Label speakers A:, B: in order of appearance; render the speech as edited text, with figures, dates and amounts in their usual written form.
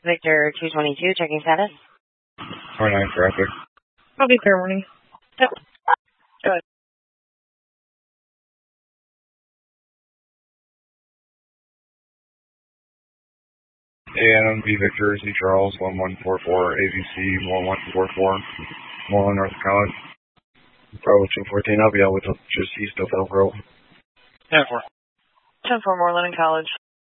A: Victor 222, checking status.
B: 29 traffic.
C: I'll be clear warning.
A: Yep.
C: Go ahead.
B: ANMV Victor, Z Charles, 1144, ABC 1144, Moreland, North College. Bravo 214, I'll be out with just east of Elk Grove.
C: 10-4. 10-4, Moreland and College.